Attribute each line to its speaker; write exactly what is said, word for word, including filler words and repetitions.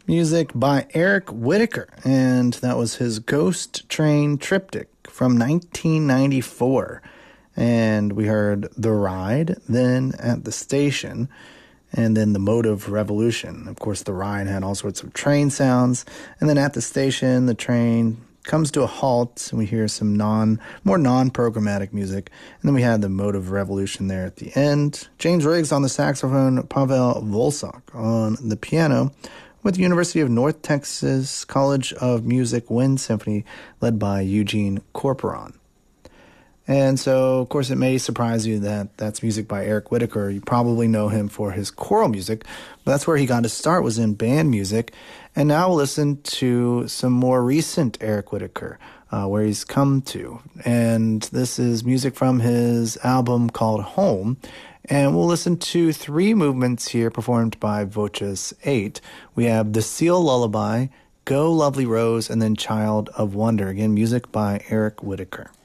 Speaker 1: Music by Eric Whitacre, and that was his Ghost Train Triptych from nineteen ninety-four. And we heard The Ride, then At the Station, and then The Motive Revolution. Of course, The Ride had all sorts of train sounds, and then at the station, the train comes to a halt, and we hear some non, more non-programmatic music, and then we had The Motive Revolution there at the end. James Riggs on the saxophone, Pavel Volsak on the piano, with the University of North Texas College of Music Wind Symphony, led by Eugene Corporon. And so, of course, it may surprise you that that's music by Eric Whitacre. You probably know him for his choral music, but that's where he got his start, was in band music. And now we'll listen to some more recent Eric Whitacre, uh, where he's come to. And this is music from his album called Home. And we'll listen to three movements here performed by Voces eight. We have The Seal Lullaby, Go Lovely Rose, and then Child of Wonder. Again, music by Eric Whitacre.